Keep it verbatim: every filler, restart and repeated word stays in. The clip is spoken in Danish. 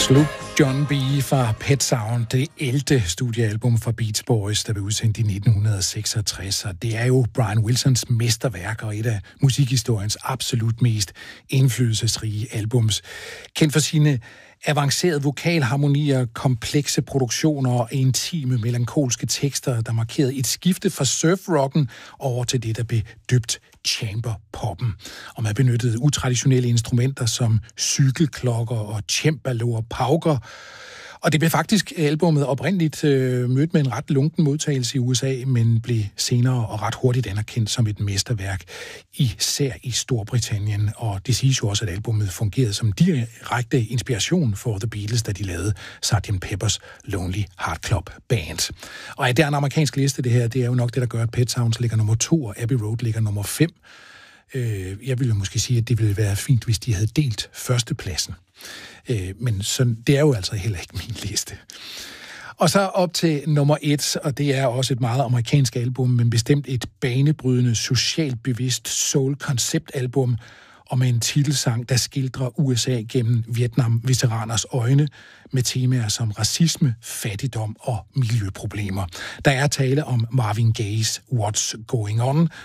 Slug John B. fra Pet Sound, det ellevte studiealbum fra Beach Boys, der blev udsendt i nitten seksogtres. Og det er jo Brian Wilsons mesterværk og et af musikhistoriens absolut mest indflydelsesrige albums. Kendt for sine avancerede vokalharmonier, komplekse produktioner og intime, melankolske tekster, der markerede et skifte fra surfrocken over til det, der blev døbt chamberpoppen. Og man benyttede utraditionelle instrumenter som cykelklokker og cembalo og pauker. Og det blev faktisk albumet oprindeligt øh, mødt med en ret lunken modtagelse i U S A, men blev senere og ret hurtigt anerkendt som et mesterværk, især i Storbritannien. Og det siges jo også, at albumet fungerede som direkte inspiration for The Beatles, da de lavede sergeant Pepper's Lonely Heart Club Band. Og at det er en amerikansk liste, det her, det er jo nok det, der gør, at Pet Sounds ligger nummer to, og Abbey Road ligger nummer fem. Øh, jeg ville måske sige, at det ville være fint, hvis de havde delt førstepladsen. Men sådan, det er jo altså heller ikke min liste. Og så op til nummer et, og det er også et meget amerikansk album, men bestemt et banebrydende, socialt bevidst soul-konceptalbum, og med en titelsang, der skildrer U S A gennem Vietnam-veteraners øjne, med temaer som racisme, fattigdom og miljøproblemer. Der er tale om Marvin Gaye's What's Going On,